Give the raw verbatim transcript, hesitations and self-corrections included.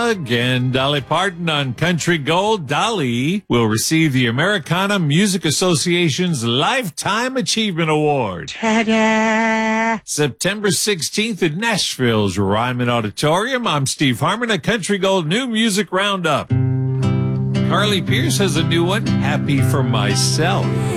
Doug and Dolly Parton on Country Gold. Dolly will receive the Americana Music Association's Lifetime Achievement Award. Ta-da! September sixteenth at Nashville's Ryman Auditorium. I'm Steve Harmon, a Country Gold New Music Roundup. Carly Pierce has a new one, Happy for Myself.